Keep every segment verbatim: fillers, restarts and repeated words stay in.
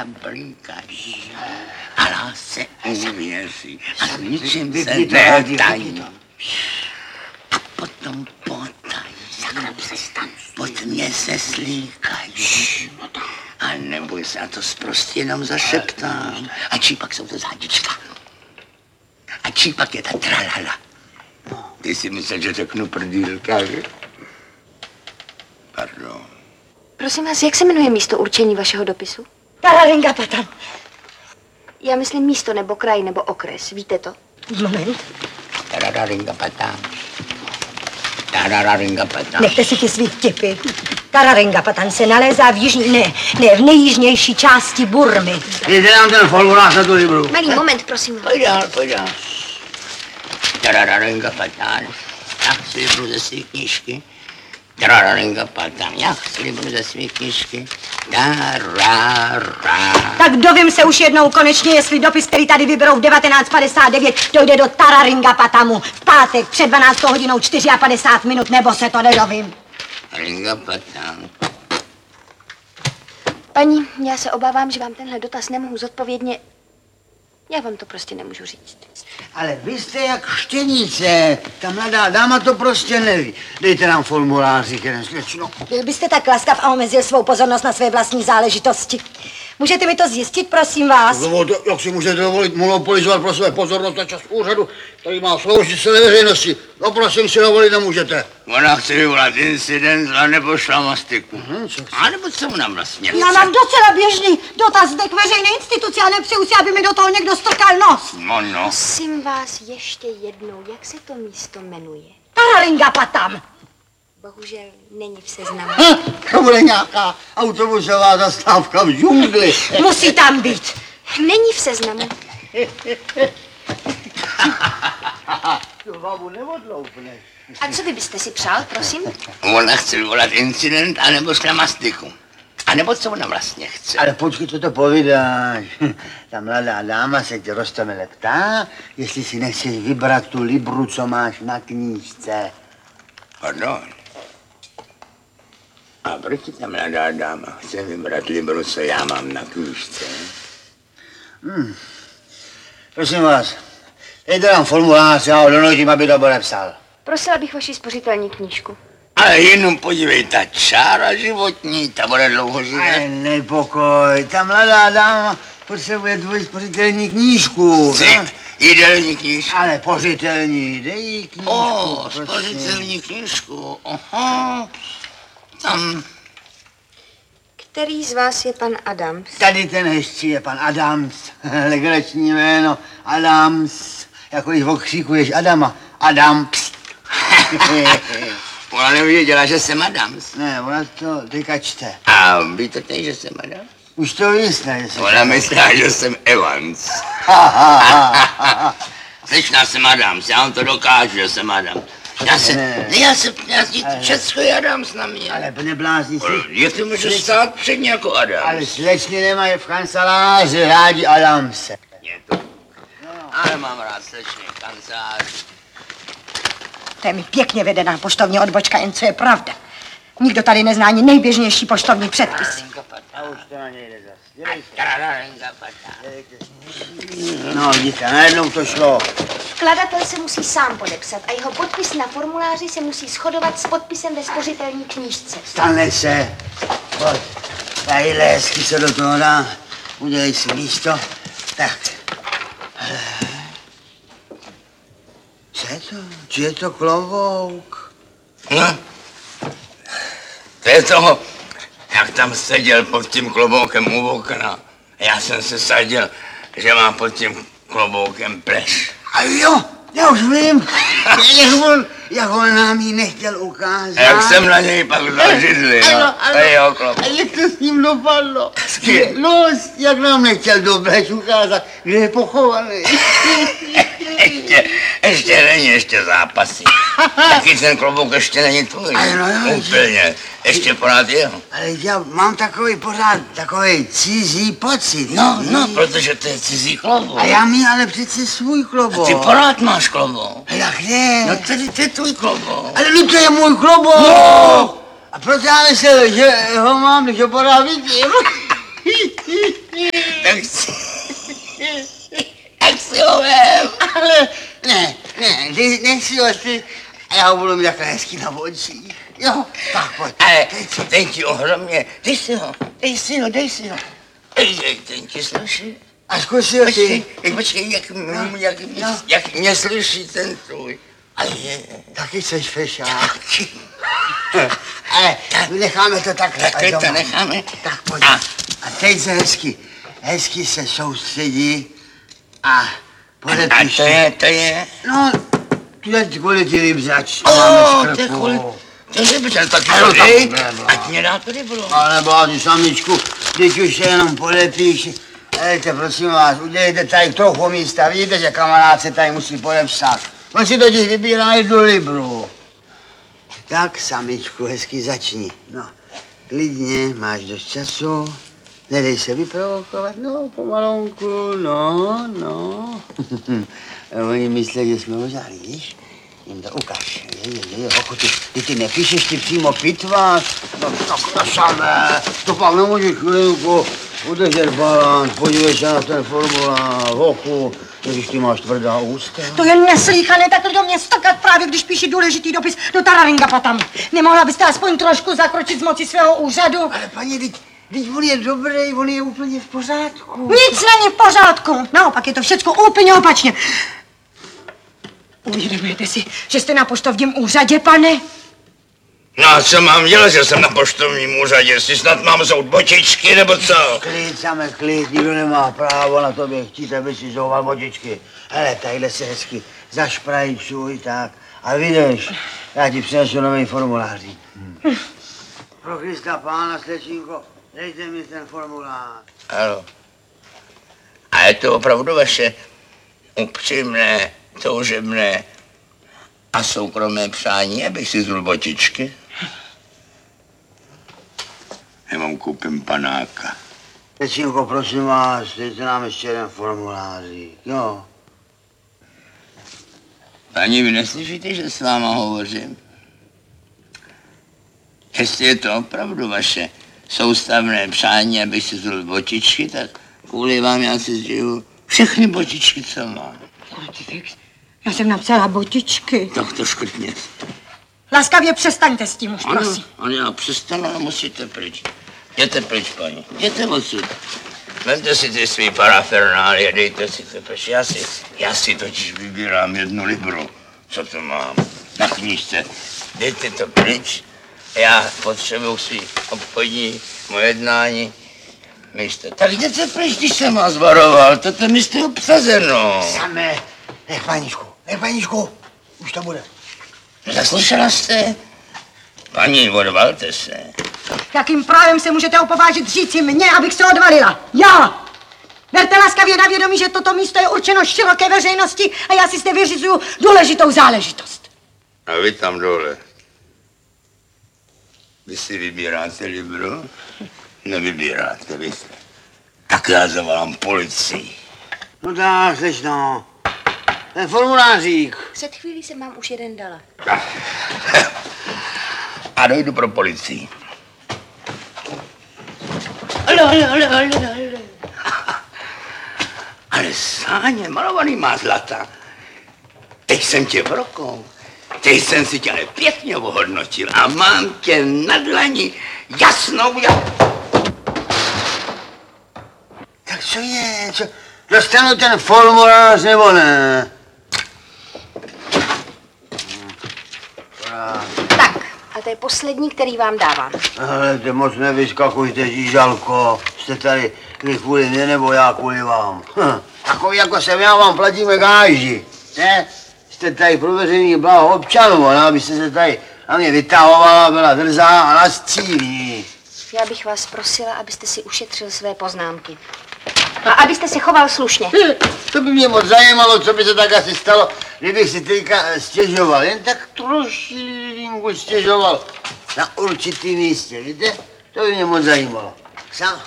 zablíkají a lásce uvěří a s ničím se nehtají. A potom potají, pod mě se slíkají. A neboj se, a to prostě jenom zašeptám. A čípak jsou to zádička. A čípak je ta tralala. Ty si myslel, že řeknu prdýlka, že? Pardon. Prosím vás, jak se jmenuje místo určení vašeho dopisu? Tararingapatan. Já myslím místo nebo kraj nebo okres, víte to? Moment. Tararingapatan. Tararingapatan. Nechte si ty svý vtipy. Tararingapatan se nalézá v jižní, ne, ne, v nejjižnější části Burmy. Jde nám ten formulář na tu libru. Malý moment, prosím vás. Pojď dál, pojď dál. Tararingapatan. Já si libru ze svý knížky. Tararingapatan. Já si libru ze svý knížky. Tarara. Tak dovím se už jednou konečně, jestli dopis, který tady vyberou v devatenáct padesát devět, dojde do Tararingapatamu v pátek před dvanáctou hodinou padesát čtyři minut, nebo se to nedovím. Tararingapatan. Paní, já se obávám, že vám tenhle dotaz nemohu zodpovědně... Já vám to prostě nemůžu říct. Ale vy jste jak štěnice. Ta mladá dáma to prostě neví. Dejte nám formuláři, jeden slečno. Byl byste tak laskav a omezil svou pozornost na své vlastní záležitosti. Můžete mi to zjistit, prosím vás? Dovolte, jak si můžete dovolit monopolizovat pro své pozornost na čas úřadu, který má sloužit celé veřejnosti? No prosím, si dovolit nemůžete. Ona chce vyvolat incident a nebo šlamastiku. Mhm, co chce? A nebo co ona vlastně chce? Já mám docela běžný dotaz k veřejné instituci a nepřeju si, aby mi do toho někdo strkal nos. No, no. Prosím vás ještě jednou, jak se to místo jmenuje? Tararingapatam. Bohužel není v seznamu. Hm, to bude nějaká autobusová zastávka v džungli. Musí tam být. Není v seznamu. Tu babu neodloupneš. A co vy byste si přál, prosím? Ona chce vyvolat incident anebo šlamastiku. A nebo co ona vlastně chce? Ale počkej, co to povídáš. Ta mladá dáma se tě roztomile ptá, jestli si nechceš vybrat tu libru, co máš na knížce. Pardon. A proč ta mladá dáma chce vybrat libru, co já mám na knížce? Hmm. Prosím vás, dejte nám formulář, já ho donutím, aby to podepsal. Prosila bych vaši spořitelní knížku. Ale jenom podívej, ta čára životní, ta bude dlouho žít. Ale nepokoj, ta mladá dáma potřebuje tvoji spořitelní knížku. Chci jídelní knížku. Ale pořitelní, dej jí knížku. O, prosím. spořitelní knížku, aha. Tam. Který z vás je pan Adams? Tady ten hezčí je pan Adams, legrační jméno, Adams, jako když okřikuješ Adama, Adams. Ona nevěděla, že jsem Adams. Ne, ona to teďka čte. A víte teď, že jsem Adams? Už to víš, ne? Ona myslela, že jsem Evans. Slyšná jsem Adams, já vám to dokážu, že jsem Adams. Já se, ne, já se, já si Česko je Adams na mě. Ale neblázni si. Je to může stát předně jako Adams. Ale slečny nemají v kanceláři rádi Adamse. Je to. Ale mám rád slečny v kanceláři. To je mi pěkně vedená poštovní odbočka, jen co je pravda. Nikdo tady nezná ani nejběžnější poštovní předpisy. A už to na něj jde zas. No, vidíte, najednou to šlo. Vkladatel se musí sám podepsat a jeho podpis na formuláři se musí shodovat s podpisem ve spořitelní knížce. Stane se. Pojď. Tady hezky se do toho dá. Udělej si místo. Tak. Co je to? Či je to klobouk? No. To je toho, jak tam seděl pod tím kloboukem u okna. Já jsem se sadil, že má pod tím kloboukem pleš. A jo, já už vím. Jak on, jak on nám ji nechtěl ukázat. A jak jsem na něj pak vzal židli, no. Ano, ano. To je jeho klobouk. A jak to s ním dopadlo? S kým? No, jak nám nechtěl do pleš ukázat, kde je pochovaný. Ještě, ještě není, ještě zápasí. Taky ten klobouk ještě není tvůj. Ale no jo, úplně. Ještě pořád jeho. Ale já mám takový pořád, takový cizí pocit. No, no, protože to je cizí klobouk. A já mít ale přeci svůj klobouk. Ty pořád máš klobouk. A jak ne? No tedy to je tvůj klobouk. Ale no to je můj klobouk. No. A proto já myslím, že ho mám, že ho pořád vidím. tak si... tak si ho vem. Ale ne, ne, dej, nech si ho ty a já ho budu mít takhle hezky na očích. Jo, tak pojď. Ale ten ti ohromně, dej si ho, dej si ho, dej si ho. Ej, ej, ten ti sluší. A zkus ho ty. Počkej, ej, počkej, jak, jak, jak, No. jak mě sluší ten tvůj. Ale je, Taky seš fešák. Ale necháme to takhle. takhle to necháme. Tak pojď. A, A teď se hezky, hezky se soustředí a a podepiš. to je, to je... No, tu je kvůli ty rybzač. O, to je kvůli... To je dobře, tak Ano, to dej, tam, ne, ať mě dá to rybro. Ale bázi samičku, teď už se jenom podepíš. Hejte, prosím vás, udělejte tady trochu místa. Vidíte, že kamarád se tady musí podepsat. On si totiž vybírá jednu libru. Tak, samičku, hezky začni. No, klidně, máš dost času. Nedej se vyprovokovat, no, pomalonku, no, no. Oni myslí, že jsme ožáli, víš? Jim to ukaž. Je, je, je, ochu, ty, ty, ty nepíšeš, ty přímo pitvat. No, tak to samé. To pak nemůžeš chvilku udržet balans, podívej se na ten formulář, ochu, když ty máš tvrdá ústa. To je neslýchané takhle do mě strkat právě, když píši důležitý dopis do Tararinga Patamu. Nemohla byste aspoň trošku zakročit z moci svého úřadu? Ale paní, teď, teď on je dobrý, on je úplně v pořádku. Nic není v pořádku. Naopak je to všecko úplně opačně. Uvědomujete si, že jste na poštovním úřadě, pane? No a co mám dělat, že jsem na poštovním úřadě? Jestli snad mám zout botičky, nebo co? Klid, samé klid, nikdo nemá právo na tobě chtít, aby si zouval vodičky. Hele, tadyhle se hezky zašprajčuj, tak. A vidíš, já ti přinesu nový formulář. Hm. Pro Krista pána, slečinko, dejte mi ten formulář. Ano. A je to opravdu vaše upřímné, toužebné a soukromé přání, abych si zul botičky? Já vám koupím panáka. Slečinko, prosím vás, dejte nám ještě jeden formulářík, jo. Paní, vy neslyšíte, že s váma hovořím? Jestli je to opravdu vaše soustavné přání, abych si zul botičky, tak kvůli vám já si zžiju všechny botičky, co mám. Já jsem napsala botičky. Tak to škrtně. Laskavě přestaňte s tím už, Ano, prosím. ano, já přestanu, ale musíte pryč. Jděte pryč, paní. Jděte odsud. Vemte si ty svý parafernálie, dejte si to pryč. Já si, já si totiž vybírám jednu libru. Co to mám? Na knížce. Dejte to pryč. Já potřebuji si obchodní moje jednání. Místo. Tak jděte pryč, když jsem vás varoval. Toto místo je obsazeno. Samé, nech paníčku, nech paníčku, už to bude. Zaslyšela jste? Paní, odvalte se. Jakým právem se můžete opovážit říci mně, abych se odvalila? Já! Berte laskavě na vědomí, že toto místo je určeno široké veřejnosti a já si zde vyřizuju důležitou záležitost. A vy tam dole. Vy si vybíráte libro? Nevybíráte, vy se. Tak já zavolám policii. No tak, slečno, ten formulářík. Před chvílí jsem vám už jeden dala. A dojdu pro policii. Ale, ale, ale, ale, ale. Ale Sáně, malovaný má zlata. Teď jsem tě vrokou. Teď jsem si tě ale pěkně ohodnotil a mám tě na dlani jasnou jak... Tak co je, co, dostanu ten formulář nebo ne? Tak, a to je poslední, který vám dávám. Ale ty moc nevyskakujte, žížalko. Jste tady vy kvůli mě nebo já kvůli vám. Hm. Takový jako jsem já vám platíme gáži. Ne? Jste tady pro veřejný blaho občanů, ale abyste se tady na mě vytahovala, byla drzá a nastřílí. Já bych vás prosila, abyste si ušetřil své poznámky. A abyste se choval slušně. Hm, to by mě moc zajímalo, co by se tak asi stalo, kdybych si teďka stěžoval. Jen tak trošilinku stěžoval na určitý místě, víte? To by mě moc zajímalo. Sam.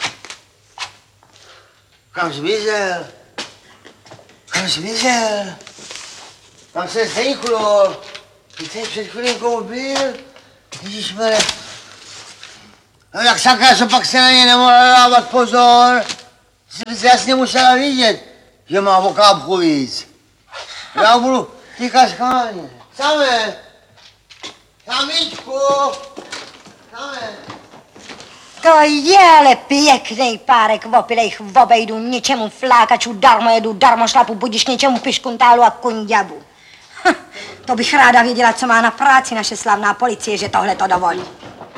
Kam zmizel? Kam zmizel? Tam se sejchlo. Ty tady před chvilinkou byl. Ježišmane. No jak sakra, co pak se na ně nemohla dávat pozor. Jsi jasně musela vidět, že má o kápku víc. Já budu týkat schválně. Samé! Samičku! Samé! To je ale pěkný párek opilejch v obejdu, ničemu flákačů, darmo jedu, darmo šlapu, budíš něčemu piškuntálu a kunďabu. Hm, to bych ráda věděla, co má na práci naše slavná policie, že tohle to dovolí.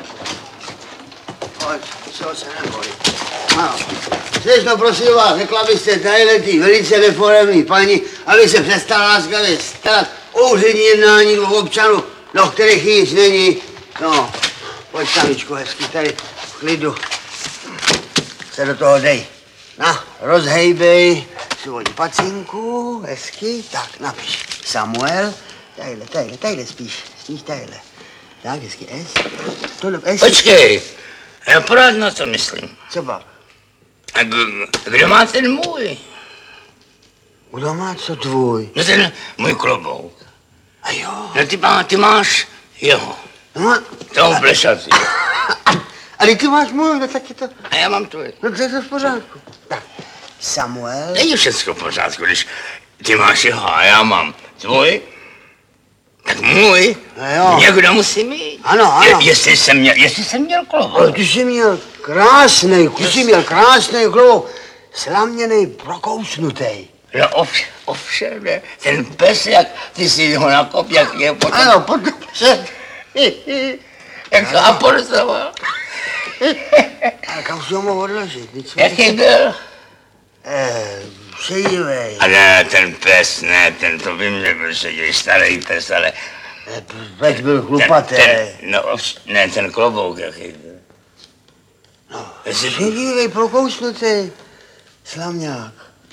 Pojď, co se neboj. Ano. Všechno, prosím vás, řekla byste tadyhle tý velice reformní paní, aby se přestala láskavě starat o úřední jednání dvou občanů, do kterých nic není. No, pojď samičku, hezky tady v klidu se do toho dej. Na, rozhejbej svoji pacinku, hezky, tak napiš. Samuel, tadyhle, tadyhle, tadyhle spíš, spíš tadyhle. Tak, hezky, S, tohle, S. Počkej, já pořád na to myslím. Co pak? A k- kdo má ten můj? Kdo má co tvůj? No ten můj klobouk. A jo. No ty, má, ty máš jeho, No, toho plešatý. ale ty máš můj, no tak je to, A já mám tvůj. no to je to v pořádku. Tak, Samuel. Není všechno v pořádku, když ty máš jeho a já mám tvůj, tak můj No jo. někdo musí mít. Ano, ano. Je, jestli jsem měl, jestli jsem měl Ale klobouk. ty jsi měl krásnej, ty jsi měl krásnej klobouk, slaměnej, prokousnutej. No ovšem, ovšem, ne. Ten pes, jak ty si ho nakop, jak je potom, Ano, potom se, jak to aportoval. ale kam jsi ho mohl odložit? Teď jsme- Jaký byl? Eh, šedivej. A ne, ten pes, ne, ten to by mě byl šedivý, starý pes, ale Eh, Pes byl ten, chlupatý. ten, no, ovš- ne, ten klobouk, jaký byl. No, Jestli- šedivej, prokousnutej, slamňák.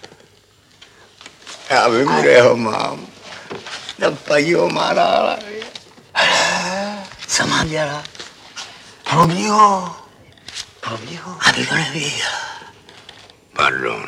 Já vím, kde ho mám. Ta paní ho má ráda. Co mám dělat? Probni ho. Probni ho. Aby to neviděl. Pardon.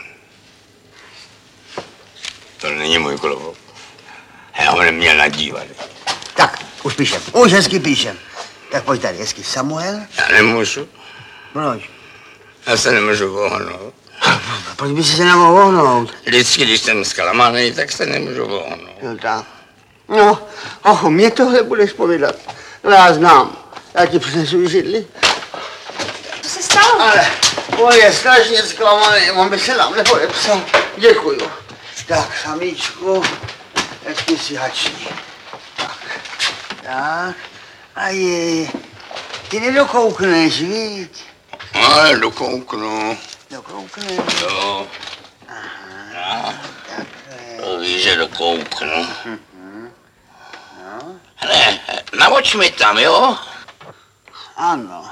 To není můj klobouk. Já ho neměl nadívat. Tak, už píšem, už hezky píšem. Tak pojď tady, hezky, Samuel. Já nemůžu. Proč? Já se nemůžu vohnout. Proč by si se nemohl ohnout? Vždycky, když jsem zklamaný, tak se nemůžu vohnout. No tak. No, oho, mě tohle budeš povídat. No já znám. Já ti přinesu židli. Co se stalo? Ale on je strašně zklamaný, on by se nám nepodepsal. Děkuju. Tak, samičku, hezky si hační. Tak, tak. A je, ty nedokoukneš, víš? No, ale dokouknu. Dokoukneš. Jo. No, to víš, že dokouknu. Hele, navoč mi tam, jo? Ano.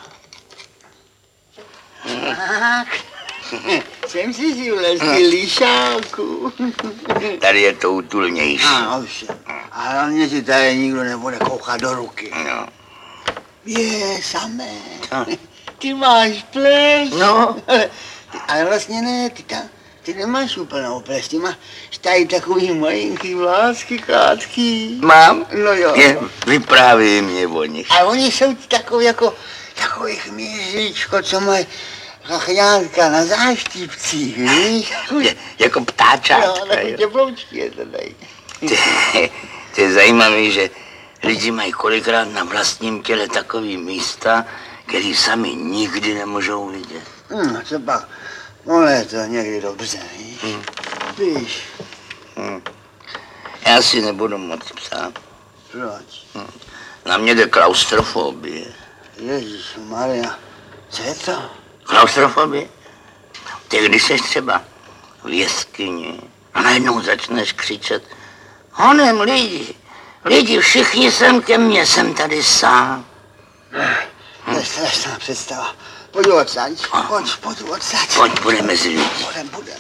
Tak. Jsem si si vlezky líšáku. Tady je to útulnější. Ano, ovšem. A hlavně si tady nikdo nebude koukat do ruky. No. Je, samé. Ty máš ples. No. Ale vlastně ne, ty tam, ty nemáš úplnou ples, ty máš tady takový malinký vlásky krátký. Mám? No jo. Je, vyprávěj mě o nich. A oni jsou takový jako, takový chmíříčko, co mají chachňátka na záštipcích, víš? Je, jako ptáčátka, Jo, takový jo. teploučky je to tady. Ty, to je zajímavé, že lidi mají kolikrát na vlastním těle takový místa, který sami nikdy nemůžou vidět. Hm, co pak, ono je to někdy dobře, víš? Hmm. Víš, Hm. Já si nebudu moc psát. proč? Na mě jde klaustrofobie. Ježišmarja, co je to? Klaustrofobie? Ty když jsi třeba v jeskyni a najednou začneš křičet honem lidi, lidi všichni sem ke mně, jsem tady sám. To je strašná představa. Pojď odsaď, pojď, pojď odsaď. Pojď, bude mezi lidi. Budem, budem.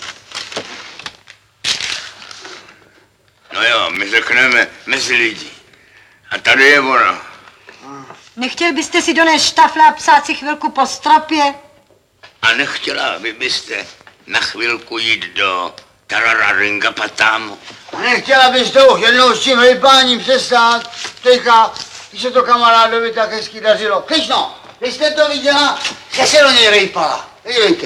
No jo, my řekneme mezi lidi. A tady je ona. Nechtěl byste si donést štafle a psát si chvilku po stropě? A nechtěla by byste na chvilku jít do Tarararinga Patámu? Nechtěla bys to už jednou s tím hejbáním přestát? Teďka, když se to kamarádovi tak hezky dařilo. Kryšno, vy jste to viděla, že se do něj rejpala. Dívejte.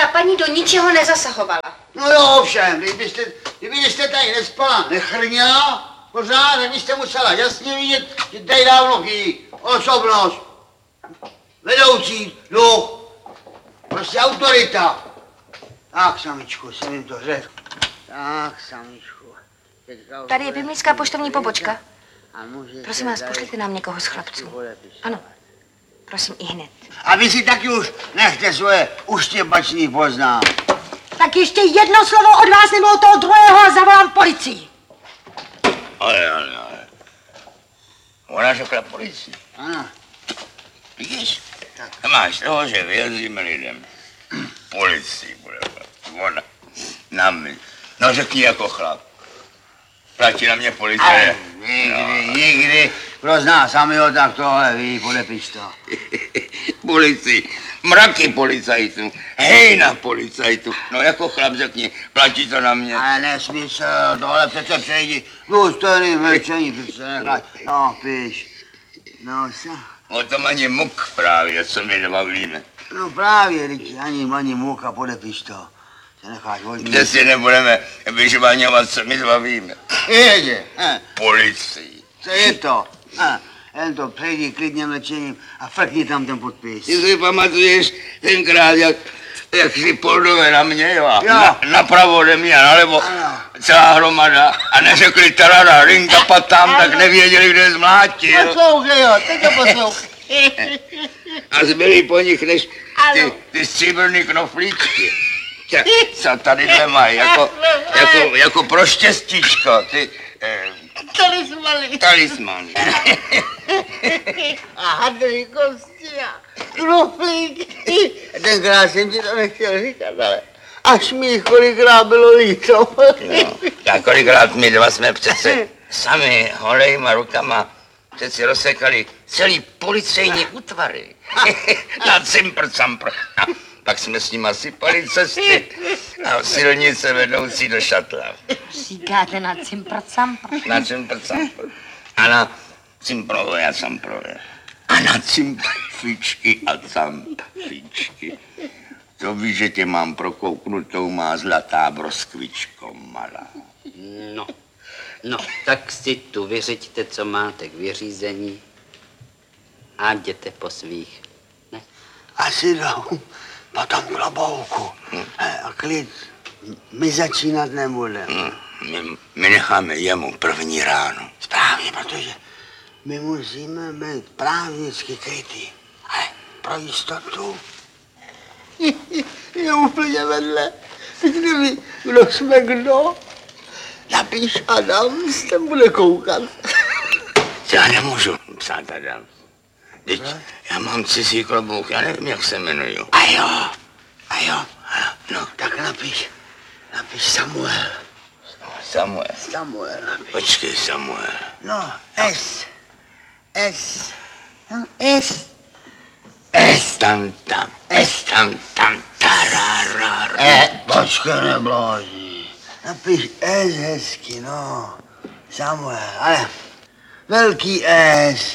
ta paní do ničeho nezasahovala. No jo, ovšem, kdybyste, kdybyste tady nespala, nechrněla, pořád, tak byste musela jasně vidět, že tady dávno chybí osobnost, vedoucí duch, prostě autorita. Tak, samičku, jsem jim to řekl. Tak, samičku. Tady je Pimlická poštovní pobočka. Prosím vás, pošlete nám někoho z chlapců. Ano, prosím i hned. A vy si taky už nechte svoje uštěbačný poznám. Tak ještě jedno slovo od vás nebo od toho druhého a zavolám policii. Ale, ale, ale. Ona řekla policii. Ano. Vidíš? Tak. Máš toho, že věříme lidem. Policii bude. Ona. Na mě. No řekni jako chlap. Platí na mě policie. Ale nikdy, no. nikdy. Kdo zná samého, tak tohle ví, podepiš to. Policii. Mraky policajtů. Hejna policajtů. No jako chlap řekni, platí to na mě. Ale nesmysl, tohle přece přejdi. Důstojný mlčení, přece nechaj. No, píš. No, co? O tom ani muk právě, co my nebavíme. No právě, lidi, ani, ani muka, podepiš to. Se necháš vodní. Kde si nebudeme vyžvaňovat, co my bavíme. Ježe, eh. Policii. Co je to? Eh. Jen to přejdi klidně mlčením a frkni tam ten podpis. Ty si pamatuješ tenkrát, jak, jak si poldové na mě, jo? Jo. Na, napravo ode mě a nalevo Ano. celá hromada a neřekli tarada, rinka patám, tak nevěděli, kde je zmlátil. Poslouchej, jo, teď to poslouchej. A zbyli po nich než ty, ty stříbrný knoflíčky. Tě, co tady mají, jako, jako, jako pro štěstíčko, ty... Eh, Talismany. talismany. A hadry kosti a knoflík. Tenkrát jsem ti to nechtěl říkat, ale až mi jich kolikrát bylo líto. No, a kolikrát my dva jsme přece sami holejma rukama přeci rozsekali celý policejní útvary. Na cimpr campr. A pak jsme s nima sypali cesty a silnice vedoucí do šatla. Říkáte na cimpr campr. Na cimpr campr. A na cimprové a camprové. A na cimpfičky a campfičky. To víš, že tě mám prokouknutou, má zlatá broskvičko malá. No, no, tak si tu vyřiďte, co máte k vyřízení a jděte po svých. Ne? Asi jdou po tom klobouku. Hmm. A klid, my začínat nebudeme. Hmm. My, my necháme jemu první ráno. Správně, protože my musíme být právnicky krytý. Ale pro jistotu je úplně vedle. Teď neví, kdo jsme kdo. Napíš Adams, ten bude koukat. Já nemůžu psát Adam. Teď já mám cizí klobouk, já nevím, jak se jmenuju. A jo, a jo. No, Tak napiš, napiš Samuel. Samuel. Samuel napiš. Počkej, Samuel. No, S. S. No, S. S tam tam, S tam tam, tararara. E, počkej, neblázni. Napiš S hezky, no. Samuel, ale velký S.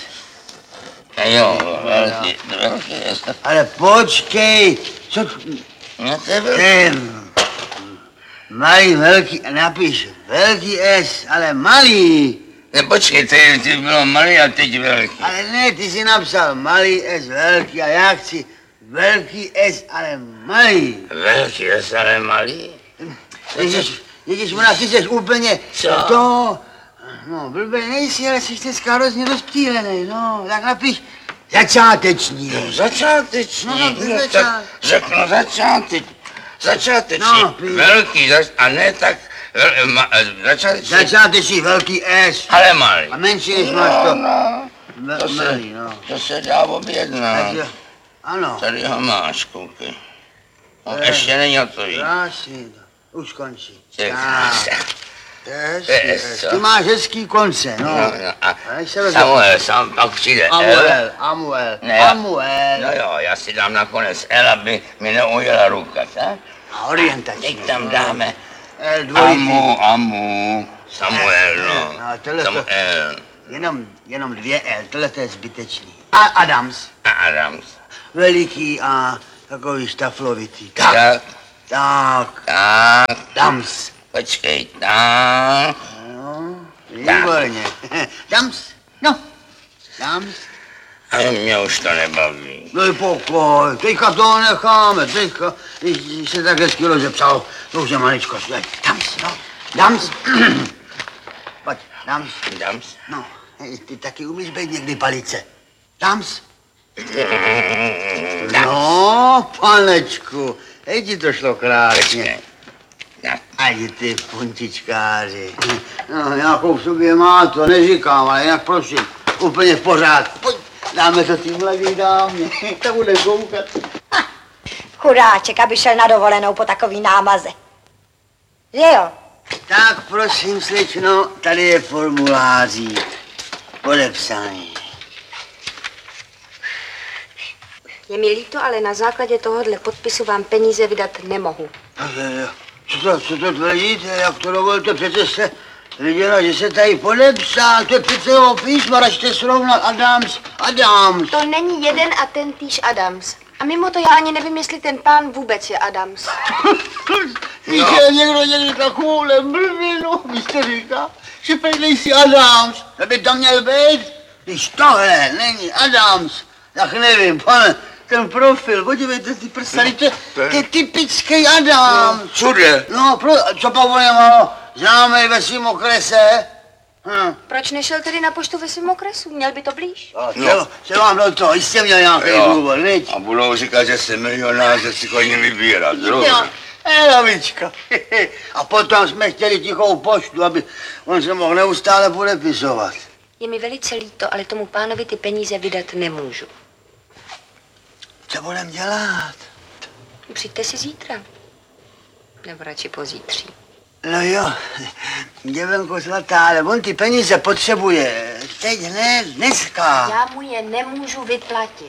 Jo, velký, velký S. Ale počkej, co t... No, to je velký. Ten. Malý, velký, napiš velký S, ale malý. Ne, počkej, ty, ty bylo malý a teď velký. Ale ne, ty jsi napsal malý S, velký a já chci velký S, ale malý. Velký S, ale malý? Ježiš, ježiš, ona, ty jsi úplně Co? to... No, blbej nejsi, ale jsi dneska hrozně rozptýlenej, no, tak napiš začáteční. No, začáteční, No, no, začát- tak řeknu začáteční. Začáteční, No, pí- velký, zač- a ne tak, vel, ma, začáteční, Začáteční velký S. ale malý. A menší, než máš to. No, Ve- to se, malý, no. to se dá objednat. Takže, ano. Tady ho máš, koukej. No, Eh. ještě není hotový. Krásný, už končí. Tak, Tak, to je hezký, Eh, hezký. co? Ty máš hezký konce, no. No, no, a A než se roz- Samuel, sam pak přijde L. Amuel, Amuel, Ne, já- Amuel. No jo, já si dám nakonec L, aby mi neujela ruka, tak? A orientační. Teď tam dáme L dvojitý. Amu, Amu, Samuel, no. No, tohle to- Samuel Jenom, jenom dvě L, tohle to je zbytečný. A Adams, a Adams. veliký A, takový štaflovitý. Tak, Tak, tak, tak, dams. počkej, tak. No, výborně. Dams, no, dams. Ale mě už to nebaví. No i pokoj, teďka to necháme, teďka, když se tak hezky rozepsalo, to už je maličko, dams, no, dams. Pojď, dams. Dams. No, hej, ty taky umíš být někdy palice. Dams. No, panečku, hej, ti to šlo krásně. Tak. Ani ty puntičkáři. No, nějakou v sobě má, to neříkám, ale jinak prosím, úplně v pořádku. Pojď, dáme to tým mladý dámě, ta bude koukat. Chudáček, aby šel na dovolenou po takový námaze. Že jo? Tak prosím, slečno, tady je formulářík. Podepsaný. Je mi líto, ale na základě tohohle podpisu vám peníze vydat nemohu. Co to, co to tvrdíte, jak to dovolíte? Přece jste viděla, že se tady podepsal, to je přece jeho písmo, račte srovnat Adams, Adams. To není jeden a ten týž Adams. A mimo to já ani nevím, jestli ten pán vůbec je Adams. Víte, někdo někdy takovouhle blbinu, vy jste říká, že prej nejsi Adams, že by to měl být. Když tohle není Adams, tak nevím, pane, ten profil, podívejte ty prstany, to, to je typický Adams. Všude. No, pro, co pak on je malo známý ve svým okrese? Hm. Proč nešel tedy na poštu ve svém okresu? Měl by to blíž. No. No. Se vám do toho, jistě měl nějaký Jo. důvod, viď? A budou říkat, že jsem milionář, že si chodím vybírat. Jo, Zrovna. eh, lavička. A potom jsme chtěli tichou poštu, aby on se mohl neustále podepisovat. Je mi velice líto, ale tomu pánovi ty peníze vydat nemůžu. Co budem dělat? Přijďte si zítra. Nebo radši pozítří. No jo, děvenko svatá, ale on ty peníze potřebuje. Teď hned, dneska. Já mu je nemůžu vyplatit.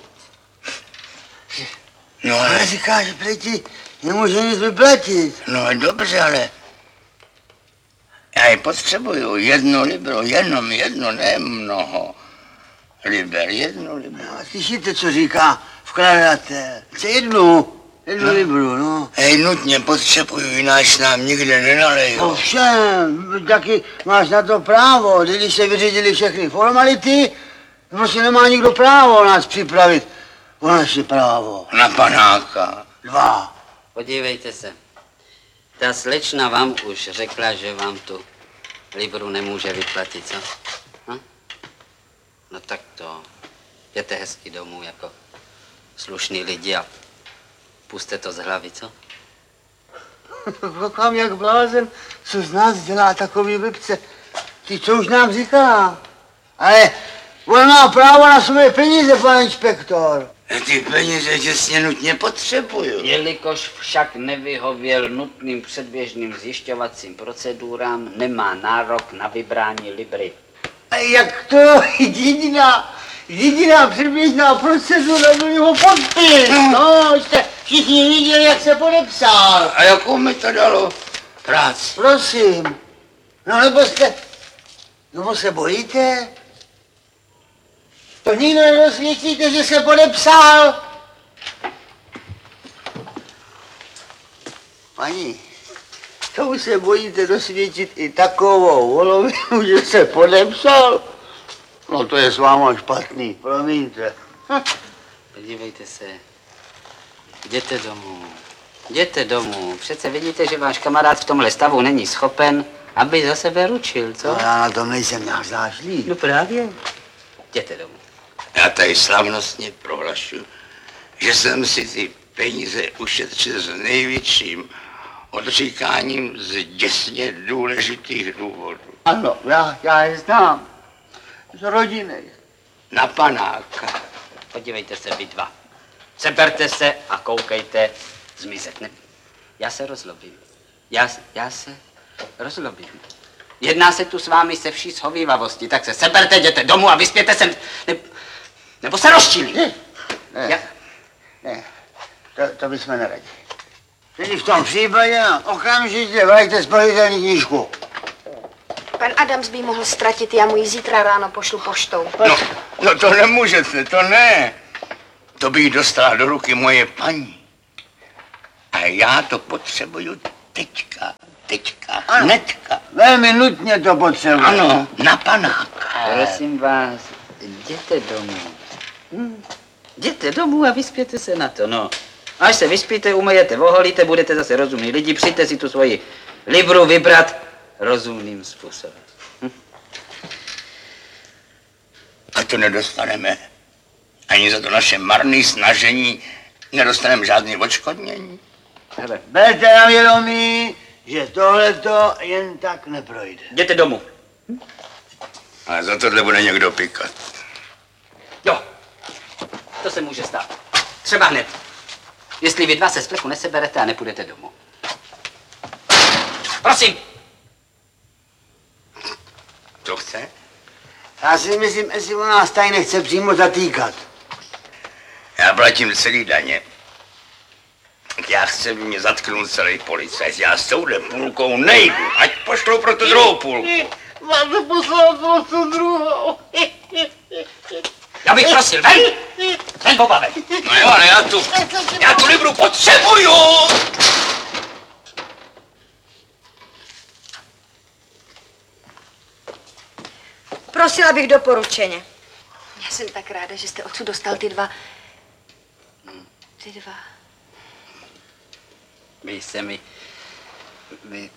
No Ale ale, říká, že prý ti nemůže nic vyplatit. no dobře, ale já je potřebuju. Jedno libro, jenom jedno, ne mnoho. Liber, jedno libro. No, slyšíte, co říká vkladatel? Chce jednu, jednu libru, no. Hej, nutně potřebuju, jináč nám nikde nenalejou. Ovšem, taky máš na to právo, když se vyřídili všechny formality, prostě nemá nikdo právo nás připravit o naše právo. Na panáka. Dva. Podívejte se. Ta slečna vám už řekla, že vám tu libru nemůže vyplatit, co? Hm? No tak to. Jděte hezky domů jako slušný lidi a puste to z hlavy, co? Koukám jak blázen, co z nás dělá takový blbce. Ty co už nám říká? Ale on má právo na své peníze, pane inspektor. Ty peníze těsně nutně potřebuju. Jelikož však nevyhověl nutným předběžným zjišťovacím procedurám, nemá nárok na vybrání libry. A jak to? Jediná, jediná předběžná procedura byl jeho podpis. No, jste všichni viděli, jak se podepsal. A jakou mi to dalo práci? Prosím. No nebo jste, nebo se bojíte? To nikdo nedosvědčíte, že se podepsal? Paní, to už se bojíte dosvědčit i takovou volovinu, že se podepsal? No to je s váma špatný, promiňte. Hm. Podívejte se. Jděte domů. Jděte domů. Přece vidíte, že váš kamarád v tomhle stavu není schopen, aby za sebe ručil, co? No já na tom nejsem nějak zášlý. No právě. Jděte domů. Já tady slavnostně prohlašuji, že jsem si ty peníze ušetřil s největším odříkáním z děsně důležitých důvodů. Ano, já, já je znám. Z rodiny. Na panáka. Podívejte se, vy dva. Seberte se a koukejte zmizet. Ne, já se rozlobím. Já, já se rozlobím. Jedná se tu s vámi se vší shovívavosti, tak se seberte, jděte domů a vyspěte sem. Ne, nebo se rozčilí. Ne, ne, Já, ne. To, to bychom neradi. Tedy v tom případě okamžitě vraťte spalitelní knížku. Pan Adams by mohl ztratit, já mu ji zítra ráno pošlu poštou. No, no to nemůžete, to ne. To bych dostala do ruky moje paní. A já to potřebuju teďka, teďka, hnedka. Velmi nutně to potřebuje. Ano, na panáka. Prosím vás, jděte domů. Hm. Jděte domů a vyspěte se na to, no. Až se vyspíte, umyjete, oholíte, budete zase rozumní lidi, přijďte si tu svoji libru vybrat rozumným způsobem. Hm. A to nedostaneme. Ani za to naše marné snažení nedostaneme žádný odškodnění. Hele, Berte na vědomí, že tohleto jen tak neprojde. jděte domů. Ale za tohle bude někdo pikat. Jo, to se může stát. Třeba hned. Jestli vy dva se z plechu neseberete a nepůjdete domů. Prosím. To chce? Já si myslím, jestli on nás tady nechce přímo zatýkat. Já platím celý daně. Já chci, aby mě zatknul celý policajt. Já s touhle půlkou nejdu. Ať pošlou pro tu druhou půlku. Máte poslat pro tu druhou. Já bych prosil, ven! Ven, Boba, ven! No jo, ale já tu, já tu libru potřebuju! Prosila bych doporučeně. Já jsem tak ráda, že jste odsud dostal ty dva... Ty dva... Vy se mi... Vy...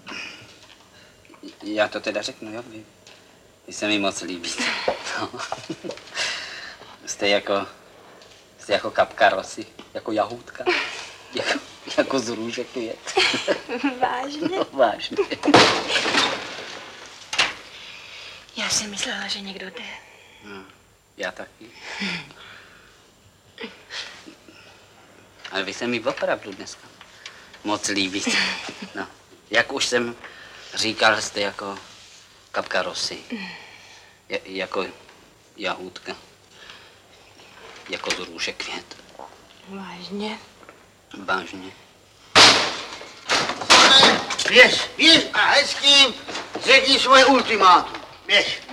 Já to teda řeknu, jo? Vy, vy se mi moc líbíte. No. Jste jako... Jste jako kapka rosy, jako jahůdka. Jako, jako z růže květ. Vážně? No, vážně. Já jsem myslela, že někdo jde. No, já taky. Ale vy se mi opravdu dneska moc líbíte. No, jak už jsem říkal, jste jako kapka rosy. Je, jako jahůdka. Jako z růže květ. Vážně? Vážně. Běž, běž a hezkým řekni svoje ultimátum. Běž.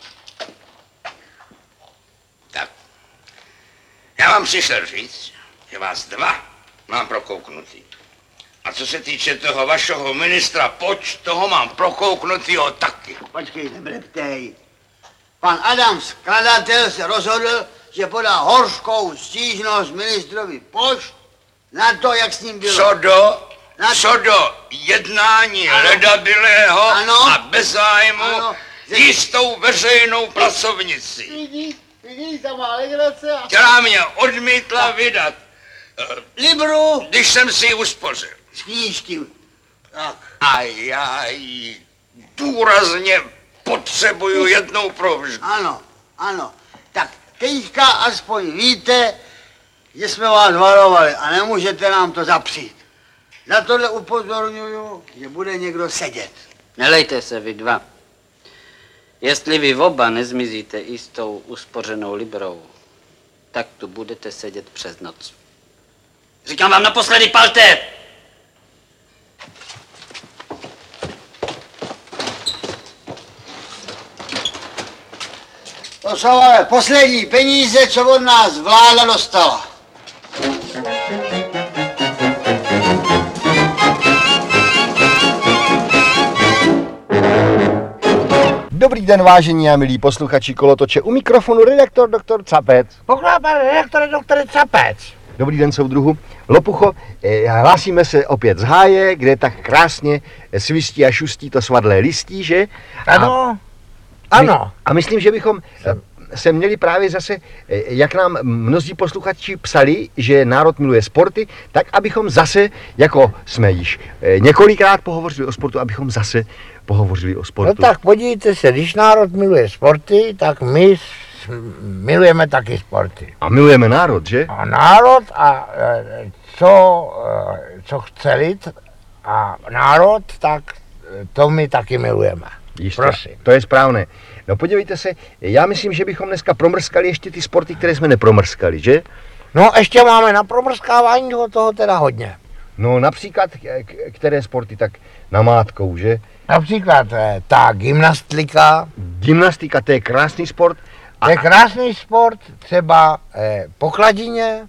Tak. Já vám přišel říct, že vás dva mám prokouknutý. A co se týče toho vašeho ministra Poč, toho mám prokouknutýho taky. Počkej, nebleptej. Pan Adams, skladatel, se rozhodl, že podá hořkou stížnost ministrovi Poč na to, jak s ním bylo. Co do, Na- co do jednání Ano. ledabilého Ano. a bez zájmu Ano. jistou veřejnou pracovnici, Vidíš, vidíš, ta má legrace a... která mě odmítla vydat, eh, Libru když jsem si ji uspořil. z knížky. Tak. A já ji důrazně potřebuju jednou provždy. Ano, ano. Tak teďka aspoň víte, že jsme vás varovali a nemůžete nám to zapřít. Za tohle upozorňuju, že bude někdo sedět. Nelejte se vy dva. Jestli vy oba nezmizíte i s tou uspořenou librou, tak tu budete sedět přes noc. Říkám vám naposledy, palte! To jsou ale poslední peníze, co od nás vláda dostala. Dobrý den, vážení a milí posluchači Kolotoče, u mikrofonu redaktor doktor Capec. Pokládá pan redaktore doktore Capec. Dobrý den, soudruhu. Lopucho, eh, hlásíme se opět z háje, kde tak krásně svistí a šustí to svadlé listí, že? Ano, A, my, ano. a myslím, že bychom eh, se měli právě zase, eh, jak nám mnozí posluchači psali, že národ miluje sporty, tak abychom zase, jako jsme již eh, několikrát pohovořili o sportu, abychom zase pohovořili o sportu. No tak podívejte se, když národ miluje sporty, tak my s- milujeme taky sporty. A milujeme národ, že? A národ a e, co, e, co chce lid a národ, tak e, to my taky milujeme. Jistě, Prosím. to je správné. No podívejte se, já myslím, že bychom dneska promrskali ještě ty sporty, které jsme nepromrskali, že? No ještě máme na promrskávání toho, toho teda hodně. No například, k- k- které sporty, tak namátkou, že? Například e, ta gymnastika, Gymnastika, to je krásný sport. to je krásný sport, třeba e, po kladině,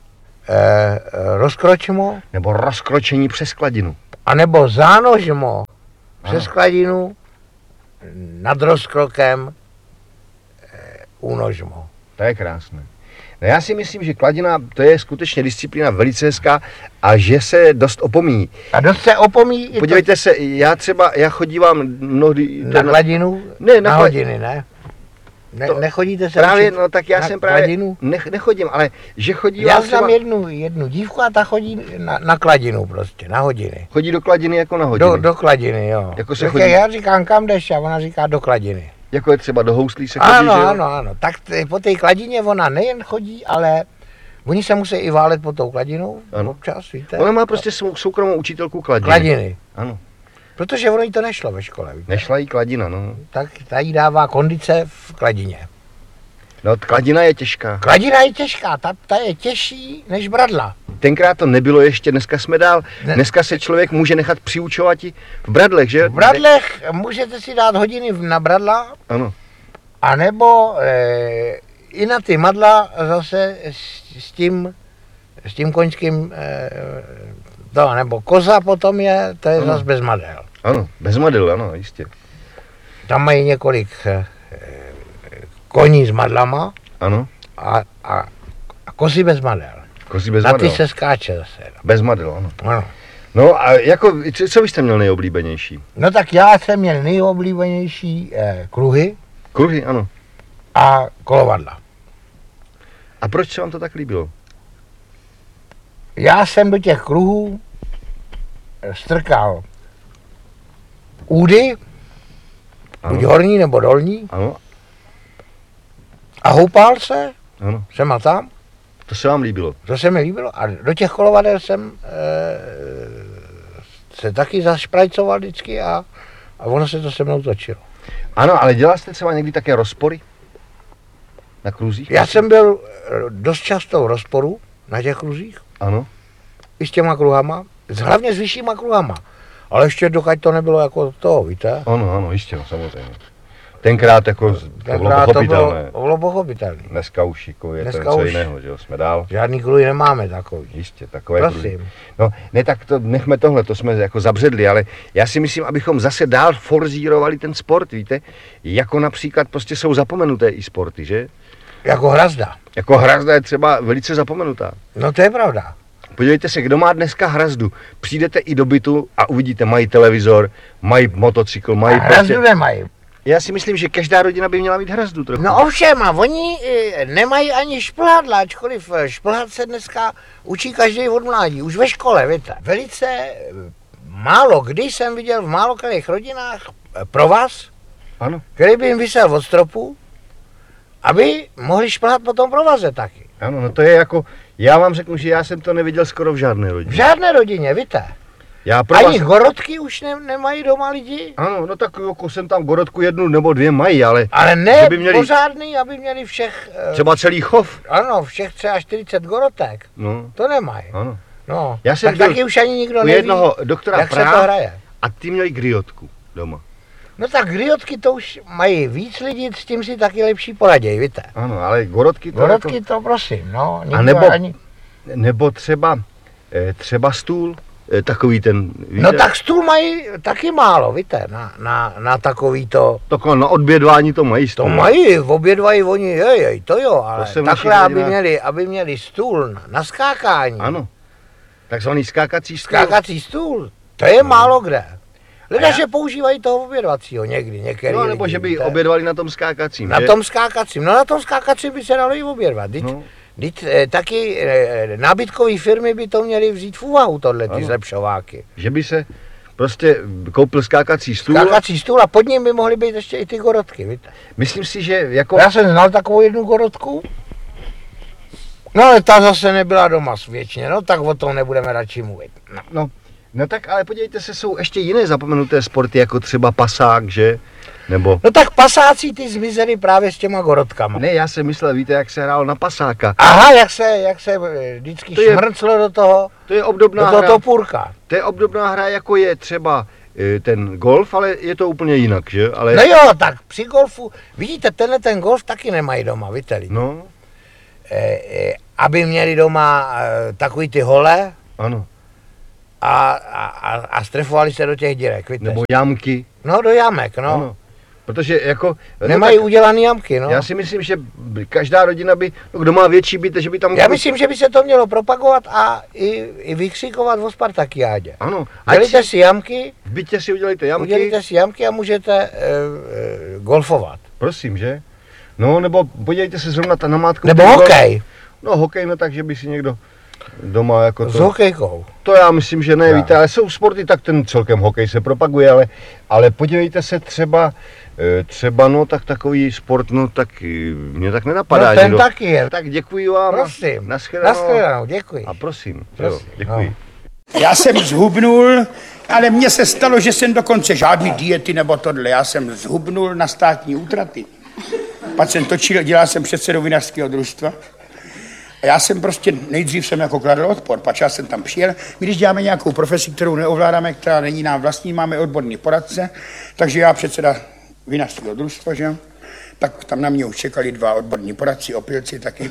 eh, rozkročmo, Nebo rozkročení přes kladinu. anebo zánožmo přes kladinu, nad rozkrokem eh, únožmo. To je krásné. No já si myslím, že kladina to je skutečně disciplína velice hezká a že se dost opomíjí. A dost se opomíjí i Podívejte se, já třeba, já chodívám mnohdy... to na kladinu, Ne, na na kla- hodiny, ne? Ne, To- nechodíte se Právě, učit no tak já na jsem právě, kladinu? nech, nechodím, ale že chodí Já třeba, znám jednu, jednu dívku a ta chodí na, na kladinu prostě, na hodiny. chodí do kladiny jako na hodiny. Do, do kladiny, jo. Jako se Tak chodí- Já říkám, kam jdeš, a ona říká do kladiny. Jako je třeba do houslí se chodí, Ano, že jo? ano, ano. Tak t- po té kladině ona nejen chodí, ale oni se musí i válet pod tou kladinou Ano. občas, víte? Ona má prostě svou soukromou učitelku kladiny. Kladiny. Ano, Protože ono jí to nešlo ve škole, víte? nešla jí kladina, no. Tak ta jí dává kondice v kladině. No, kladina je těžká. Kladina je těžká, ta, ta je těžší než bradla. Tenkrát to nebylo ještě, dneska jsme dál. Ne. Dneska se člověk může nechat přiučovat i v bradlech, že? V bradlech můžete si dát hodiny v- na bradla, Ano, anebo e, i na ty madla zase s, s tím, s tím koňským, e, to, nebo koza potom je, to je Ano. zase bez madel. ano, bez madel, ano, jistě. Tam mají několik e, koní s madlama Ano, a, a, a kozy bez madel. kozy bez Na madel. ty se skáče zase. Bez madel, ano. Ano. No a jako, co- co byste měl nejoblíbenější? No tak já jsem měl nejoblíbenější e, kruhy Kruhy, ano. a kolovadla. A proč se vám to tak líbilo? Já jsem do těch kruhů strkal údy, buď Ano, horní nebo dolní, ano, a houpal se, ano. sem a tam, To se vám líbilo. to se mi líbilo. A do těch kolovadel jsem e, se taky zašprajcoval vždycky a, a ono se to se mnou točilo. Ano, ale dělal jste třeba někdy také rozpory? Na kruzích? Já jsem byl eh, dost často v rozporu na těch kruzích, Ano, i s těma kruhama, hlavně s vyššíma kruhama. Ale ještě dokud to nebylo jako to, víte? ano, ano, jistě, no, samozřejmě. Tenkrát jako to bylo Tenkrát to bylo, pochopitelné. bylo pochopitelné. Dneska už jako je to Dneska něco už- jiného, že jo, jsme dál. Žádný kruhy nemáme takový. Jistě, takové kruhy. Prosím. No, ne, tak to nechme tohle, to jsme jako zabředli, ale já si myslím, abychom zase dál forzírovali ten sport, víte? Jako například prostě jsou zapomenuté i sporty, že? Jako hrazda. Jako hrazda je třeba velice zapomenutá. No to je pravda. Podívejte se, kdo má dneska hrazdu, přijdete i do bytu a uvidíte, mají televizor, mají motocykl, mají A hrazdu prostě... nemají. Já si myslím, že každá rodina by měla mít hrazdu trochu. No ovšem, a oni e, nemají ani šplhadla, ačkoliv e, šplhat se dneska učí každý od mládí, už ve škole, víte. Velice e, málo kdy jsem viděl v málo kterých rodinách e, provaz, Ano, který by jim visel od stropu, aby mohli šplhat po tom provaze taky. ano, no to je jako, já vám řeknu, že já jsem to neviděl skoro v žádné V rodině. žádné rodině, víte. Já pro Ani vás... gorodky už ne, nemají doma lidi. Ano, no tak jako jsem tam gorodku jednu nebo dvě mají, ale Ale ne Že by měli- pořádný, aby měli všech, e, třeba celý chov. ano, všech třeba čtyřicet gorotek. No, To nemají. ano. No, Já jsem tak byl taky už ani nikdo U neví, jednoho doktora jak se to Praha hraje. a ty měli griotku doma. No tak griotky to už mají víc lidí, s tím si taky lepší poraděj, víte. Ano, ale gorodky to Gorodky jako... to prosím, no. nikdo nebo- ani... Nebo třeba, eh, třeba stůl, eh, takový ten, víte? No tak stůl mají taky málo, víte, na, na, na takový to. Takhle na odbědvání to mají To stůl. mají, obědvají oni, jej, jej, to jo, ale jsem v takhle, našich aby rodinách- měli, aby měli stůl na, na skákání, Ano, takzvaný skákací stůl. skákací stůl, to je málo kde. Lidé, A já- že používají toho obědvacího někdy, některý No, nebo lidi, že by víte. obědvali na tom skákacím, Na že? tom skákacím, no na tom skákacím by se dalo i obědvat. Vždyť, No. vždyť, eh, taky eh, nábytkové firmy by to měly vzít v úvahu, tohle ty Ano. zlepšováky. Že by se prostě koupil skákací stůl. Skákací stůl a pod ním by mohly být ještě i ty gorodky, víte. Myslím si, že jako... Já jsem znal takovou jednu gorodku, no ale ta zase nebyla doma věčně, no tak o tom nebudeme radši mluvit. No. No, no tak ale podívejte se, jsou ještě jiné zapomenuté sporty, jako třeba pasák, že? Nebo... no tak pasáci ty zmizely právě s těma gorodkama. Ne, já jsem myslel, víte, jak se hrál na pasáka. Aha, jak se, jak se eh, vždycky To je- šmrclo do toho, To je obdobná do toho hra. topůrka. To je obdobná hra, jako je třeba eh, ten golf, ale je to úplně jinak, že? Ale... No jo, tak při golfu, vidíte, tenhle ten golf taky nemají doma, víte lidi. No, E, e, aby měli doma e, takový ty hole Ano. a, a, a, a strefovali se do těch dírek, víte? Nebo jamky. No, do jamek, no. Ano. Protože jako... Nemají no tak, udělaný jamky, no. Já si myslím, že každá rodina by, no, kdo má větší byt, že by tam... Já myslím, že by se to mělo propagovat a i, i vykřikovat o Spartakiádě. Ano. Dělejte si jamky, V bytě si udělejte jamky. udělejte si jamky a můžete e, e, golfovat. Prosím, že? No, nebo podívejte se zrovna ta namátku. Nebo hokej. No, hokej, no tak, že by si někdo doma jako to... S hokejkou. To já myslím, že ne, Já. víte, ale jsou sporty, tak ten celkem hokej se propaguje, ale, ale podívejte se třeba, e, třeba no tak takový sport, no tak e, mě tak nenapadá. No ten že taky je. Tak děkuji vám. Prosím. Naschledanou. Naschledanou, děkuji. A prosím, Prosím. Jo, děkuji. No. Já jsem zhubnul, ale mně se stalo, že jsem dokonce žádný diety nebo tohle. Já jsem zhubnul na státní útraty. Pak jsem točil, dělal jsem předsedou vinařského družstva. A já jsem prostě, nejdřív jsem jako kladl odpor, pak já jsem tam přijel. My když děláme nějakou profesi, kterou neovládáme, která není nám vlastní, máme odborný poradce, takže já předseda vinařského družstva, že? Tak tam na mě už čekali dva odborní poradci, opilci taky.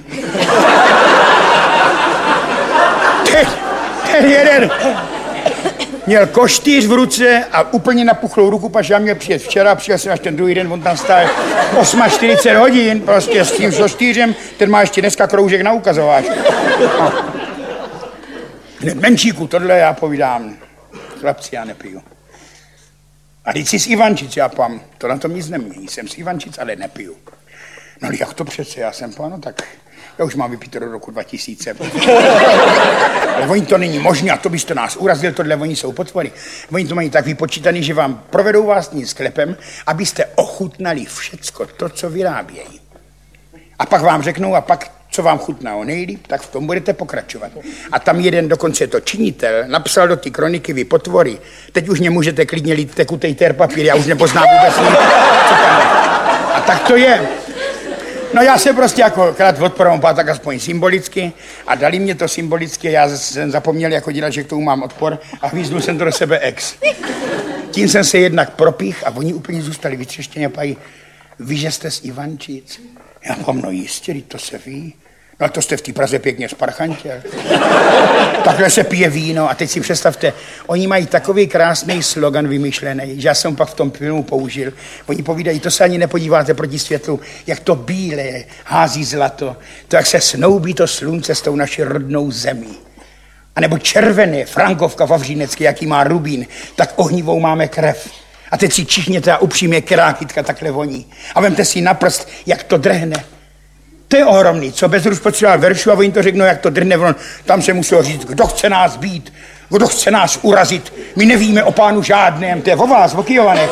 Ten, ten jeden měl koštýř v ruce a úplně napuchlou ruku, pač já měl přijet včera, přijel jsem až ten druhý den, on tam stál čtyřicet osm hodin, prostě s tím koštýřem, ten má ještě dneska kroužek na ukazováč. No. Hned menšíku, tohle já povídám, chlapci, já nepiju. A teď si z Ivančic, já pám, to na tom nic nemění, jsem z Ivančic, ale nepiju. No jak to přece, já jsem pán, no tak já už mám vypít do roku dva tisíce. Ale oni to není možné a to byste nás urazil, tohle oni jsou potvory. Oni to mají tak vypočítaný, že vám provedou vás tím sklepem, abyste ochutnali všecko to, co vyrábějí. A pak vám řeknou, a pak, co vám chutná o nejlíp, tak v tom budete pokračovat. A tam jeden, dokonce to činitel, napsal do ty kroniky, vy potvory, teď už nemůžete klidně lít tekutej ter papír, já už nepoznám vůbec nic, co tam je. A tak to je. No já se prostě jako krát odporem, tak aspoň symbolicky a dali mě to symbolicky, já jsem zapomněl jako dělat, že k tomu mám odpor a hvízdnul jsem to do sebe ex. Tím jsem se jednak propích a oni úplně zůstali vytřeštěni a pají, vy, že jste z Ivančic? Já mám, no jistě, to se ví. No to jste v té Praze pěkně sparchantěl. Takhle se pije víno a teď si představte, oni mají takový krásný slogan vymyšlený, že já jsem pak v tom filmu použil. Oni povídají, to se ani nepodíváte proti světlu, jak to bílé hází zlato, to jak se snoubí to slunce s tou naší rodnou zemí. A nebo červené, Frankovka Vavřínecky, jaký má rubín, tak ohnivou máme krev. A teď si čichněte a upřímně, která kytka takhle voní. A vemte si na prst, jak to drhne. To je ohromný, co Bezruč potřeboval veršu a oni to řeknou, jak to drhne. Tam se muselo říct, kdo chce nás být, kdo chce nás urazit. My nevíme o pánu žádném, to je o vás, o Kyjovanech.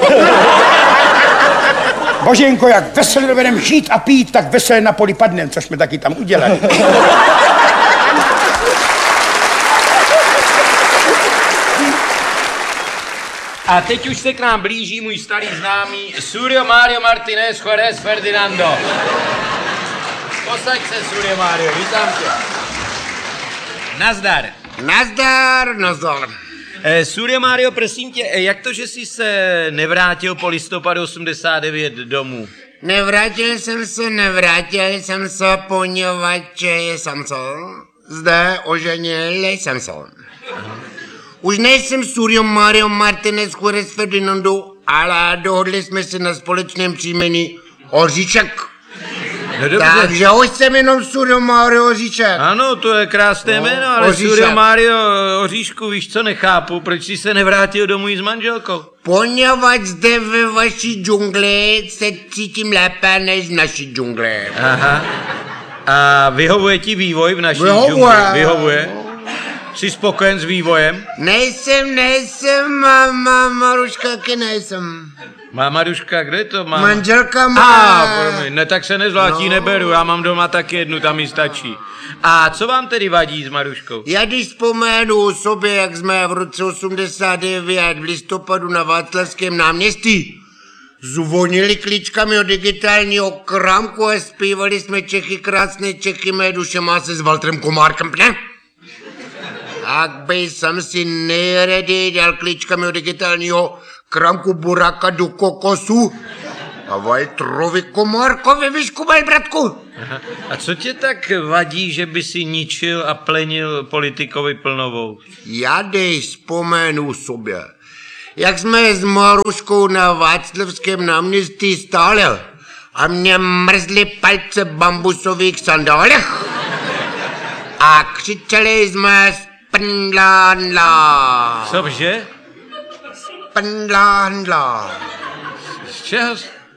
Boženko, jak veselé dovedem žít a pít, tak veselé na poli padnem, což jsme taky tam udělali. A teď už se k nám blíží můj starý známý Surio Mario Martinez Juárez Ferdinando. Posaď se, Surio Mario, vítám tě. Nazdar. Nazdar, nazdar. Eh, Surio Mario, prosím tě, jak to, že jsi se nevrátil po listopadu osmdesát devět domů? Nevrátil jsem se, nevrátil jsem se, poněvadž jsem se zde oženil jsem se. Už nejsem Surio Mario Martinez Juárez Ferdinando, ale dohodli jsme se na společném příjmení Oříček. No dobře. Takže už jsem jenom Surio Mario Oříček. Ano, to je krásné No, jméno, ale Oříšek. Surio Mario Oříšku, víš co, nechápu, proč jsi se nevrátil domů s manželkou? Poněvadž zde ve vaší džungli se cítím lépe než v naší džungli. Aha. A vyhovuje ti vývoj v naší Vyhovuje. džungli? Vyhovuje. Jsi spokojen s vývojem? Nejsem, nejsem, máma, Maruška, taky nejsem. Má Maruška, kde to má? Manželka má. A, promiň, ne, tak se nezvlátí, No. neberu, já mám doma taky jednu, tam mi stačí. A co vám tedy vadí s Maruškou? Já když vzpomenu sobě, jak jsme v roce osmdesát devět v listopadu na Václavském náměstí zvonili klíčkami od digitálního krámku a zpívali jsme Čechy krásné, Čechy mé duše má se s Valtrem Komárkem, ne? Tak by jsem si nejraději dal klíčkami od digitálního krámku Buraka do kokosu A Walterovi Komárkovi vyškubal, bratku. Aha. A co tě tak vadí, že by si ničil a plenil politikovi Plnovou? Já dej vzpomenu sobě, jak jsme s Maruškou na Václavském náměstí stáli a mě mrzly palce v bambusových sandálech a křičeli jsme Spndla. Cože? Spndla. Z čeho?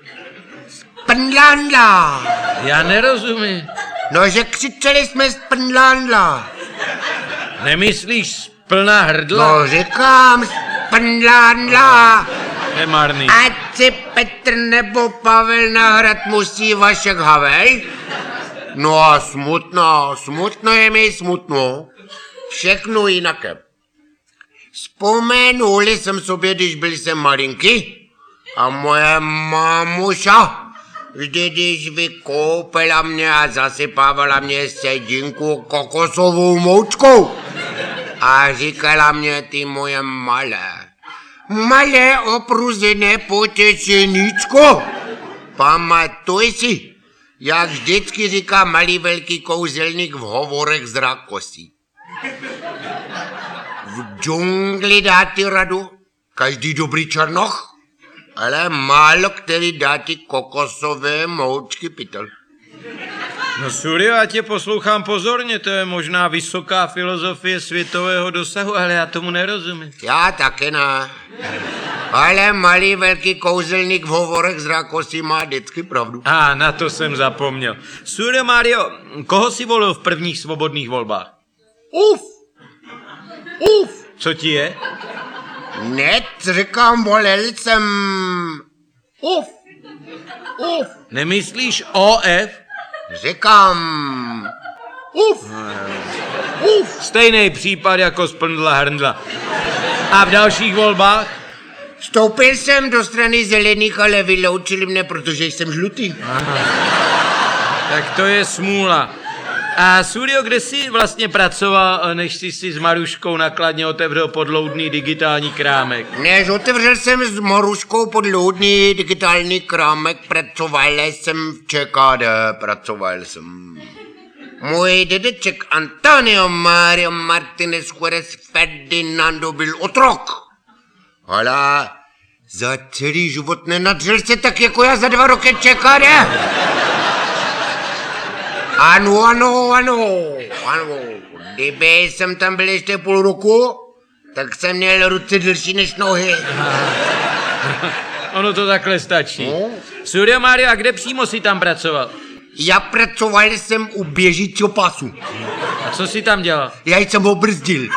Spndla. Já nerozumím. No, že křičeli jsme Spndla. Nemyslíš plná hrdla? No, říkám Spndla. Nemarný. Ať si Petr nebo Pavel na hrad musí Vašek Havel? No a smutno, smutno je mi smutno. Všechno jinaké. Vzpomenuli jsem sobě, když byl jsem malinký a moje mamuša vždy, když vykoupila mě a zasypávala mě sedinku kokosovou moučkou a říkala mě, ty moje malé, malé opruzené potečeníčko, pamatuj si, jak vždycky říká malý velký kouzelník v hovorech z Rakosí. V džungli dá ti radu každý dobrý černoch, ale málo který dá ti kokosové moučky pytel. No Suryo, já tě poslouchám pozorně, to je možná vysoká filozofie světového dosahu, ale já tomu nerozumím. Já taky ne. Ale malý velký kouzelník v hovorech z Rakosí má vždycky pravdu. A ah, na to jsem zapomněl. Suryo Mario, koho si volil v prvních svobodných volbách? Uf! Uf! Co ti je? Net, říkám, volil jsem... Uf! Uf! Nemyslíš O F? Říkám... Uf! Uf! Stejný případ jako Spndla Hrndla. A v dalších volbách? Vstoupil jsem do strany zelených, ale vyloučili mne, protože jsem žlutý. Aha. Tak to je smůla. A Suryo, kde jsi vlastně pracoval, než jsi si s Maruškou nakladně otevřel podloudný digitální krámek? Než otevřel jsem s Maruškou podloudný digitální krámek, pracoval jsem v Č K D, pracoval jsem. Můj dědeček Antonio Mario Martinez Juárez Ferdinando byl otrok. Ale za celý život nenadřel se tak jako já za dva roky Č K D. Ano, ano, ano, ano. Kdyby jsem tam byl ještě půl roku, tak jsem měl ruce delší než nohy. Ono to takhle stačí. No. Suryo Mario, a kde přímo jsi tam pracoval? Já pracoval jsem u běžícího pasu. A co jsi tam dělal? Já jsem ho brzdil.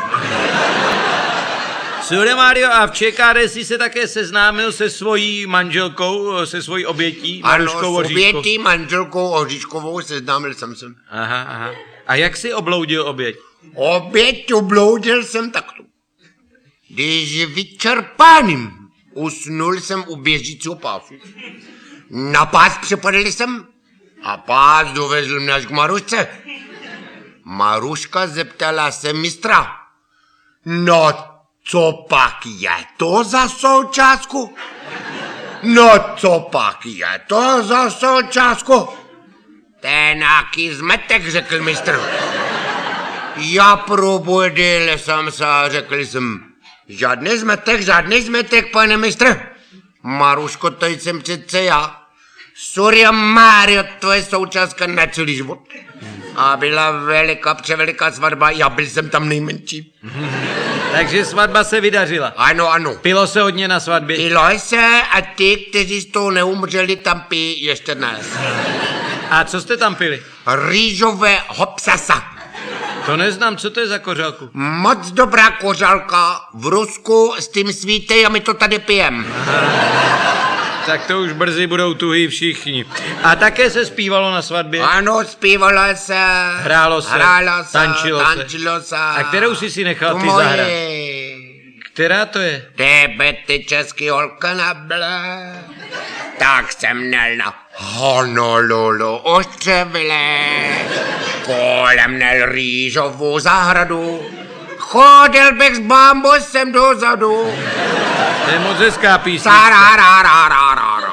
Suryo Mario, a v Č K D jsi se také seznámil se svojí manželkou, se svojí obětí, Maruškou Oříškovou? Ano, s obětí manželkou Oříškovou seznámil jsem se. Aha, aha. A jak jsi obloudil oběť? Oběť obloudil jsem takto. Když vyčerpaným usnul jsem u běžícího pásu. Na pás připadl jsem a pás dovezl mě až k Marušce. Maruška zeptala se mistra. No, co pak je to za součástku? No, co pak je to za součástku? Ten nějaký zmetek, řekl mistr. Já probudil jsem se a řekl jsem, žádný zmetek, žádný zmetek, pane mistr. Maruško, to jsem přece já. Suryo Mario, tvoje součástka na celý život. A byla veliká, převeliká svatba, já byl jsem tam nejmenší. Takže svatba se vydařila. Ano, ano. Pilo se hodně na svatbě? Pilo se a ty, kteří z toho neumřeli, tam pijí ještě dnes. A co jste tam pili? Rýžové hopsasa. To neznám, co to je za kořálku? Moc dobrá kořálka v Rusku s tím svíte a my to tady pijem. Tak to už brzy budou tuhý všichni. A také se zpívalo na svatbě? Ano, zpívalo se. Hrálo se. Hrálo se. Tančilo, tančilo se. se. A kterou jsi si nechal tu ty moje. zahrát? Která to je? Tebe ty český holka nable. Tak jsem měl na Honolulu ostřevile. Kolem měl rýžovou zahradu. Chodil bych s bambusem dozadu. To je moc hezká písnička.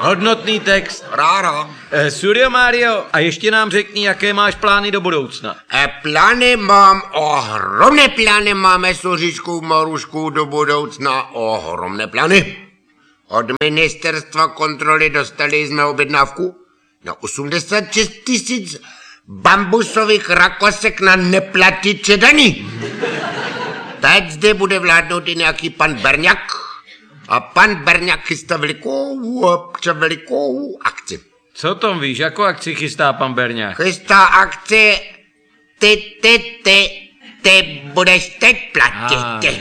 Hodnotný text. Rára. Eh, Surio Mario, a ještě nám řekni, jaké máš plány do budoucna. E, plány mám, ohromné plány máme s Oříškou Maruškou do budoucna, ohromné plány. Od ministerstva kontroly dostali jsme objednávku na osmdesát šest tisíc bambusových rakosek na neplatiče daní. Teď zde bude vládnout i nějaký pan Berňák a pan Berňák chystá velikou, velikou akci. Co tom víš, jakou akci chystá pan Berňák? Chystá akci ty, ty, ty, ty budeš teď platit.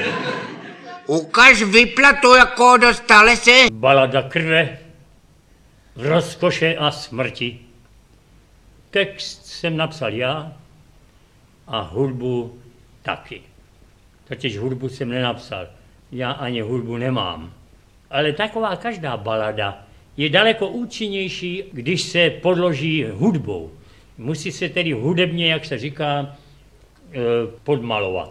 Ukaž výplatu, jako dostali si. Balada krve, rozkoše a smrti. Text jsem napsal já a hudbu taky. Totiž hudbu jsem nenapsal, já ani hudbu nemám. Ale taková každá balada je daleko účinnější, když se podloží hudbou. Musí se tedy hudebně, jak se říká, podmalovat.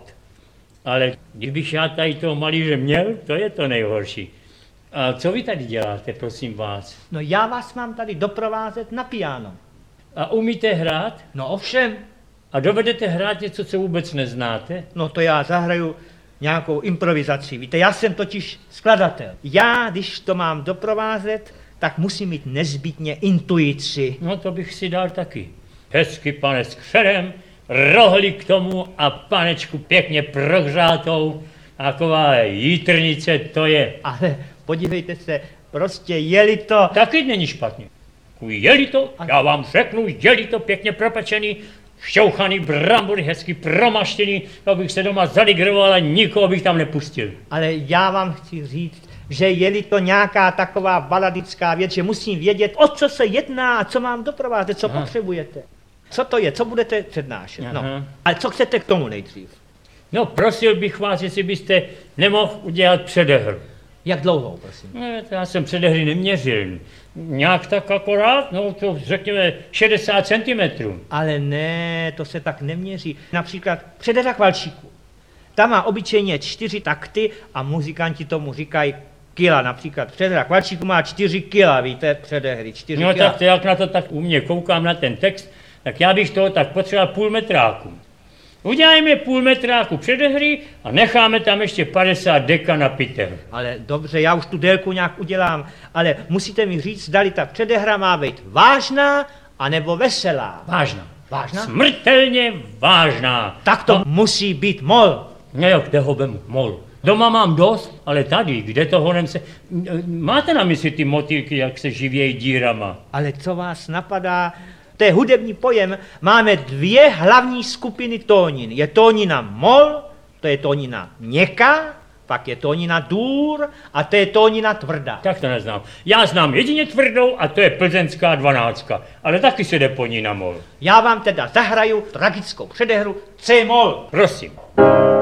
Ale kdybych já tady toho malíře měl, to je to nejhorší. A co vy tady děláte, prosím vás? No já vás mám tady doprovázet na piano. A umíte hrát? No ovšem. A dovedete hrát něco, co vůbec neznáte? No to já zahraju nějakou improvizaci. Víte, já jsem totiž skladatel. Já, když to mám doprovázet, tak musím mít nezbytně intuici. No to bych si dal taky. Hezky, pane, s křerem, rohli k tomu a panečku pěkně prohřátou. Taková jitrnice to je. Ale podívejte se, prostě jeli to... Taky není špatně. Jeli to, já vám řeknu, jeli to pěkně propečený, šťouchaný brambory, hezky promaštěný, abych se doma zaligroval a nikoho bych tam nepustil. Ale já vám chci říct, že je-li to nějaká taková baladická věc, že musím vědět, o co se jedná a co mám doprovázet, co Aha. potřebujete. Co to je, co budete přednášet. Aha. No. Ale co chcete k tomu nejdřív? No prosil bych vás, jestli byste nemohl udělat předehru. Jak dlouho, prosím? No, já jsem předehry neměřil. Nějak tak akorát, no to řekněme šedesát centimetrů. Ale ne, to se tak neměří. Například předehra Kvalčíku. Ta má obyčejně čtyři takty a muzikanti tomu říkají kila. Například předehra Kvalčíku má čtyři kila, víte, předehry, čtyři no, kila. No tak to, jak na to tak u mě koukám na ten text, tak já bych toho tak potřeboval půl metráku. Uděláme půl metráku předehry a necháme tam ještě padesát deka na pitev. Ale dobře, já už tu délku nějak udělám, ale musíte mi říct, zdali ta předehra má být vážná anebo veselá. Vážná. Vážná? Smrtelně vážná. Tak to a... musí být mol. No jo, kde ho vemu? Mol. Doma mám dost, ale tady, kde to honem se... Máte na mysli ty motýlky, jak se živějí dírama? Ale co vás napadá? To je hudební pojem. Máme dvě hlavní skupiny tónin. Je tónina mol, to je tónina měkká, pak je tónina dur a to je tónina tvrdá. Tak to neznám. Já znám jedině tvrdou a to je plzeňská dvanáctka, ale taky se jde po ní na mol. Já vám teda zahraju tragickou předehru C-mol. Prosím.